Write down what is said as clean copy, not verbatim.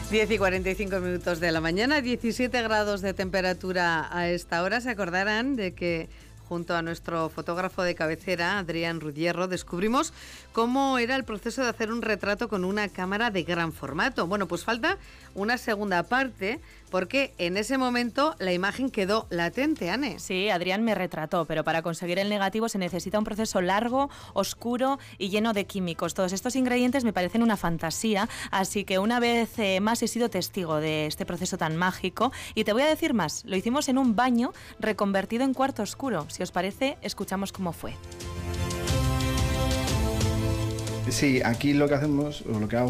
10:45 de la mañana, 17 grados de temperatura a esta hora. Se acordarán de que junto a nuestro fotógrafo de cabecera, Adrián Rudierro, descubrimos cómo era el proceso de hacer un retrato con una cámara de gran formato. Bueno, pues falta una segunda parte, porque en ese momento la imagen quedó latente, Ane. Sí, Adrián me retrató, pero para conseguir el negativo se necesita un proceso largo, oscuro y lleno de químicos. Todos estos ingredientes me parecen una fantasía, así que una vez más he sido testigo de este proceso tan mágico. Y te voy a decir más, lo hicimos en un baño reconvertido en cuarto oscuro. Si os parece, escuchamos cómo fue. Sí, aquí lo que hacemos, o lo que hago